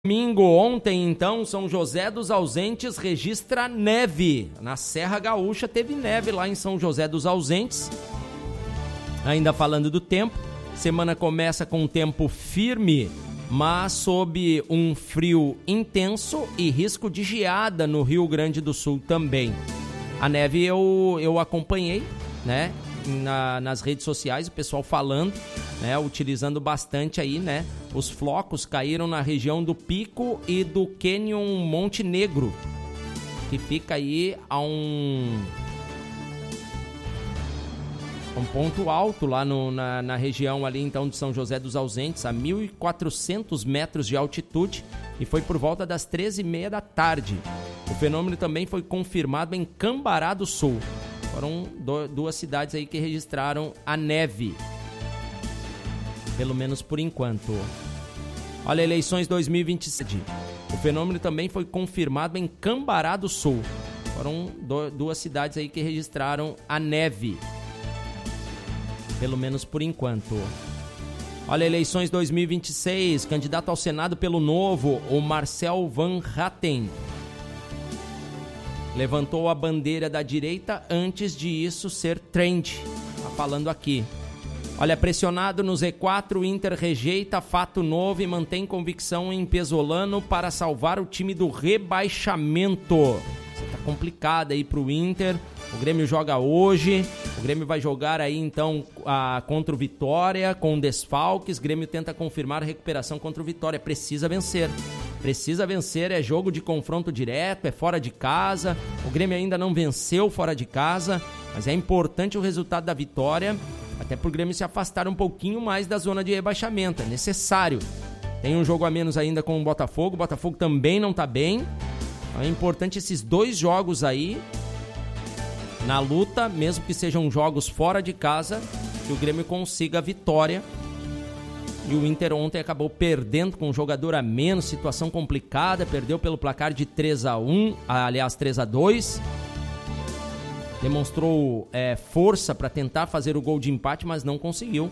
Domingo, ontem, então, São José dos Ausentes registra neve. Na Serra Gaúcha teve neve lá em São José dos Ausentes. Ainda falando do tempo, semana começa com um tempo firme, mas sob um frio intenso e risco de geada no Rio Grande do Sul também. A neve eu acompanhei, né, nas redes sociais, o pessoal falando, né, utilizando bastante aí, né, os flocos caíram na região do Pico e do Cânion Monte Negro, que fica aí a um ponto alto lá na região ali então de São José dos Ausentes, a 1.400 metros de altitude, e foi por volta das 13h30 da tarde. O fenômeno também foi confirmado em Cambará do Sul. Foram duas cidades aí que registraram a neve, pelo menos por enquanto. Olha, eleições 2027. O fenômeno também foi confirmado em Cambará do Sul. Foram duas cidades aí que registraram a neve, pelo menos por enquanto. Olha, eleições 2026, candidato ao Senado pelo Novo, o Marcel Van Hatten levantou a bandeira da direita antes de isso ser trend. Tá falando aqui. Olha, pressionado no Z4, o Inter rejeita fato novo e mantém convicção em Pesolano para salvar o time do rebaixamento. Isso tá complicado aí pro Inter. O Grêmio joga hoje, o Grêmio vai jogar aí então contra o Vitória, com desfalques. O Grêmio tenta confirmar a recuperação contra o Vitória, precisa vencer, é jogo de confronto direto, é fora de casa. O Grêmio ainda não venceu fora de casa, mas é importante o resultado da vitória, até para o Grêmio se afastar um pouquinho mais da zona de rebaixamento, é necessário. Tem um jogo a menos ainda com o Botafogo também não tá bem, é importante esses dois jogos aí, na luta, mesmo que sejam jogos fora de casa, que o Grêmio consiga a vitória. E o Inter ontem acabou perdendo com um jogador a menos, situação complicada, perdeu pelo placar de 3-1, aliás 3-2. Demonstrou força para tentar fazer o gol de empate, mas não conseguiu.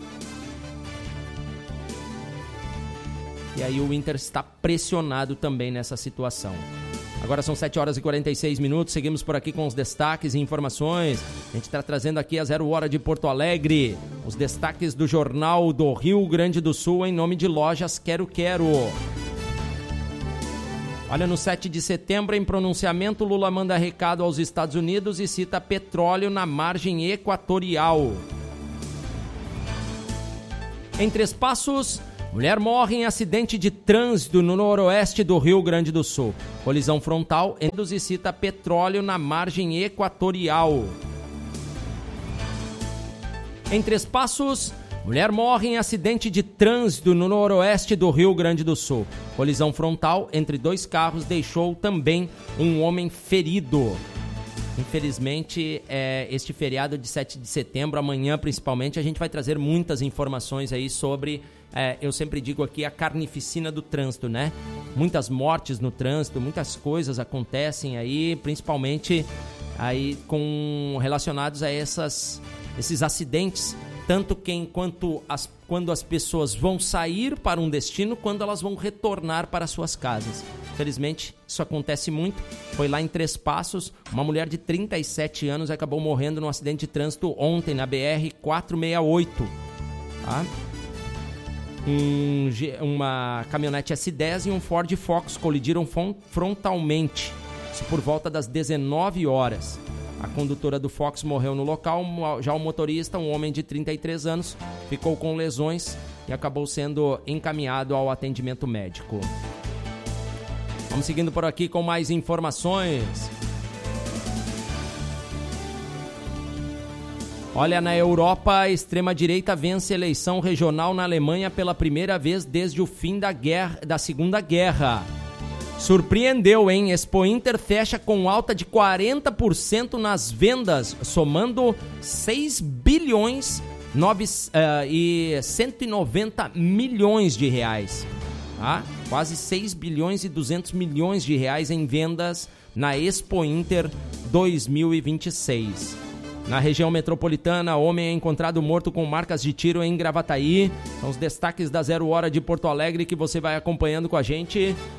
E aí o Inter está pressionado também nessa situação. Agora são 7h46, seguimos por aqui com os destaques e informações. A gente está trazendo aqui a 0 hora de Porto Alegre, os destaques do Jornal do Rio Grande do Sul em nome de Lojas Quero Quero. Olha, no 7 de setembro, em pronunciamento, Lula manda recado aos Estados Unidos e cita petróleo na margem equatorial. Em Três Passos, mulher morre em acidente de trânsito no noroeste do Rio Grande do Sul. Colisão frontal e cita petróleo na margem equatorial. Em Três Passos, mulher morre em acidente de trânsito no noroeste do Rio Grande do Sul. Colisão frontal entre dois carros deixou também um homem ferido. Infelizmente, este feriado de 7 de setembro, amanhã principalmente, a gente vai trazer muitas informações aí sobre, eu sempre digo aqui, a carnificina do trânsito, né? Muitas mortes no trânsito, muitas coisas acontecem aí, principalmente aí relacionados a esses acidentes, tanto quando as pessoas vão sair para um destino, quando elas vão retornar para suas casas. Infelizmente, isso acontece muito. Foi lá em Três Passos, uma mulher de 37 anos acabou morrendo num acidente de trânsito ontem na BR-468. Tá? Uma caminhonete S10 e um Ford Focus colidiram frontalmente. Isso por volta das 19 horas. A condutora do Fox morreu no local, já o motorista, um homem de 33 anos, ficou com lesões e acabou sendo encaminhado ao atendimento médico. Vamos seguindo por aqui com mais informações. Olha, na Europa, a extrema-direita vence eleição regional na Alemanha pela primeira vez desde o fim da Segunda Guerra. Surpreendeu, hein? Expo Inter fecha com alta de 40% nas vendas, somando 6 bilhões e 190 milhões de reais. Tá? Quase 6 bilhões e 200 milhões de reais em vendas na Expo Inter 2026. Na região metropolitana, homem é encontrado morto com marcas de tiro em Gravataí. São os destaques da 0 hora de Porto Alegre que você vai acompanhando com a gente